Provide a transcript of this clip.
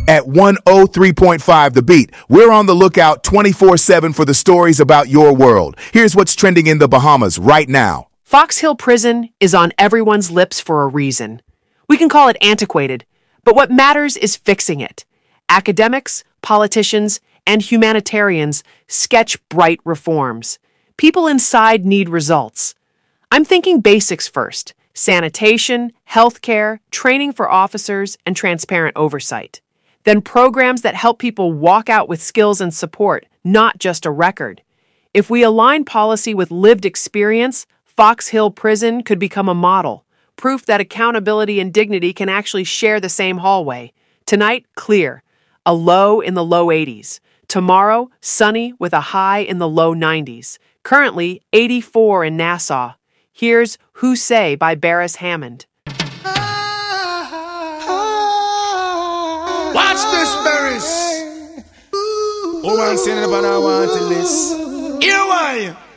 at 103.5 The Beat. We're on the lookout 24/7 for the stories about your world. Here's what's trending in the Bahamas right now. Fox Hill Prison is on everyone's lips for a reason. We can call it antiquated, but what matters is fixing it. Academics, politicians, and humanitarians sketch bright reforms. People inside need results. I'm thinking basics first: sanitation, healthcare, training for officers, and transparent oversight. Then programs that help people walk out with skills and support, not just a record. If we align policy with lived experience, Fox Hill Prison could become a model, proof that accountability and dignity can actually share the same hallway. Tonight, clear, a low in the low 80s. Tomorrow, sunny with a high in the low 90s. Currently, 84 in Nassau. Here's Who Say by Barris Hammond. Watch this, Barris. Oh, I'm saying about I want to listen. Here why?